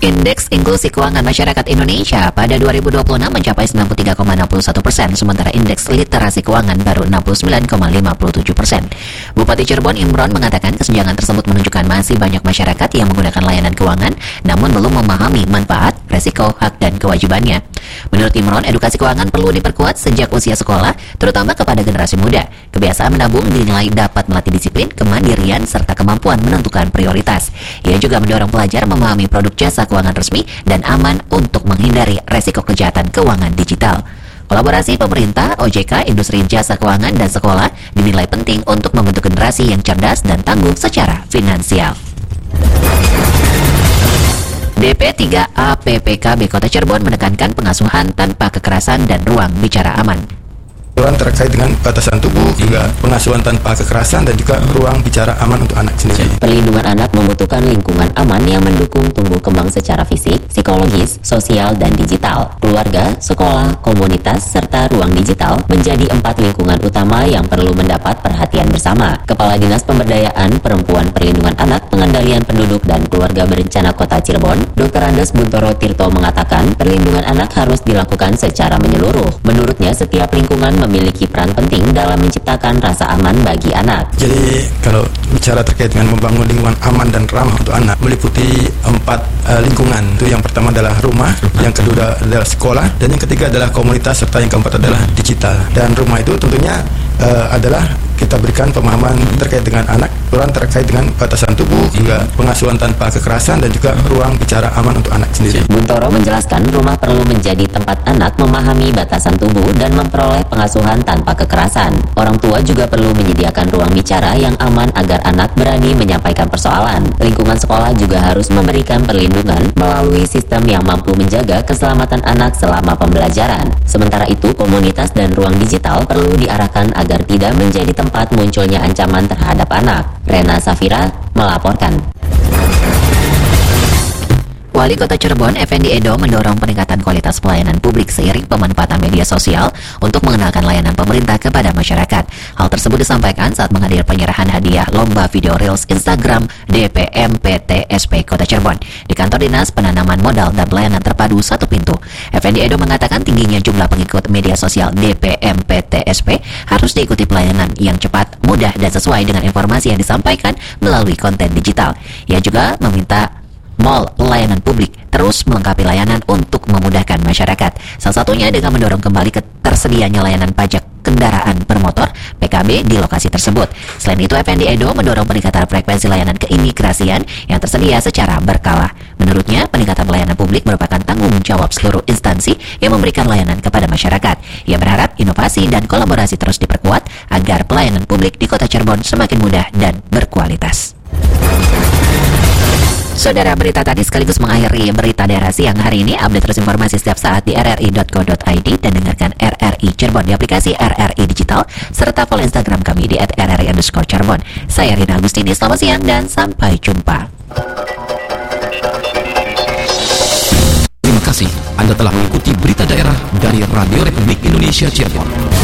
Indeks inklusi keuangan masyarakat Indonesia pada 2026 mencapai 93,61%, sementara indeks literasi keuangan baru 69,57%. Bupati Cirebon Imron mengatakan kesenjangan tersebut menunjukkan masih banyak masyarakat yang menggunakan layanan keuangan namun belum memahami manfaat, resiko, hak, dan kewajibannya. Menurut Imron, edukasi keuangan perlu diperkuat sejak usia sekolah, terutama kepada generasi muda. Kebiasaan menabung dinilai dapat melatih disiplin, kemandirian, serta kemampuan menentukan prioritas. Ia juga mendorong pelajar memahami produk jasa keuangan resmi dan aman untuk menghindari resiko kejahatan keuangan digital. Kolaborasi pemerintah, OJK, industri jasa keuangan, dan sekolah dinilai penting untuk membentuk generasi yang cerdas dan tangguh secara finansial. DP3A PPKB Kota Cirebon menekankan pengasuhan tanpa kekerasan dan ruang bicara aman. Aturan terkait dengan batasan tubuh, juga pengasuhan tanpa kekerasan, dan juga ruang bicara aman untuk anak sendiri. Perlindungan anak membutuhkan lingkungan aman yang mendukung tumbuh kembang secara fisik, psikologis, sosial, dan digital. Keluarga, sekolah, komunitas, serta ruang digital menjadi 4 lingkungan utama yang perlu mendapat perhatian bersama. Kepala Dinas Pemberdayaan Perempuan Perlindungan Anak, Pengendalian Penduduk, dan Keluarga Berencana Kota Cirebon, Dr. Andes Buntoro Tirto mengatakan perlindungan anak harus dilakukan secara menyeluruh. Menurutnya, setiap lingkungan memiliki peran penting dalam menciptakan rasa aman bagi anak. Jadi kalau bicara terkait dengan membangun lingkungan aman dan ramah untuk anak, meliputi 4 lingkungan. Itu yang pertama adalah rumah, yang kedua adalah sekolah, dan yang ketiga adalah komunitas, serta yang keempat adalah digital. Dan rumah itu tentunya adalah kita berikan pemahaman terkait dengan anak, aturan terkait dengan batasan tubuh, juga pengasuhan tanpa kekerasan, dan juga ruang bicara aman untuk anak sendiri. Buntoro menjelaskan rumah perlu menjadi tempat anak memahami batasan tubuh dan memperoleh pengasuhan tanpa kekerasan. Orang tua juga perlu menyediakan ruang bicara yang aman agar anak berani menyampaikan persoalan. Lingkungan sekolah juga harus memberikan perlindungan melalui sistem yang mampu menjaga keselamatan anak selama pembelajaran. Sementara itu, komunitas dan ruang digital perlu diarahkan agar tidak menjadi tempat munculnya ancaman terhadap anak. Rena Safira melaporkan. Wali Kota Cirebon, Effendi Edo, mendorong peningkatan kualitas pelayanan publik seiring pemanfaatan media sosial untuk mengenalkan layanan pemerintah kepada masyarakat. Hal tersebut disampaikan saat menghadiri penyerahan hadiah Lomba Video Reels Instagram DPMPTSP Kota Cirebon di Kantor Dinas Penanaman Modal dan Pelayanan Terpadu Satu Pintu. Effendi Edo mengatakan tingginya jumlah pengikut media sosial DPMPTSP harus diikuti pelayanan yang cepat, mudah, dan sesuai dengan informasi yang disampaikan melalui konten digital. Ia juga meminta mall layanan publik terus melengkapi layanan untuk memudahkan masyarakat. Salah satunya dengan mendorong kembali ketersediaannya layanan pajak kendaraan bermotor (PKB) di lokasi tersebut. Selain itu, Effendi Edo mendorong peningkatan frekuensi layanan keimigrasian yang tersedia secara berkala. Menurutnya, peningkatan pelayanan publik merupakan tanggung jawab seluruh instansi yang memberikan layanan kepada masyarakat. Ia berharap inovasi dan kolaborasi terus diperkuat agar pelayanan publik di Kota Cirebon semakin mudah dan berkualitas. Saudara, berita tadi sekaligus mengakhiri berita daerah siang hari ini. Update terus informasi setiap saat di rri.co.id dan dengarkan RRI Cirebon di aplikasi RRI Digital serta follow Instagram kami di @rri_Cirebon. Saya Rina Agustini, selamat siang dan sampai jumpa. Terima kasih Anda telah mengikuti berita daerah dari Radio Republik Indonesia Cirebon.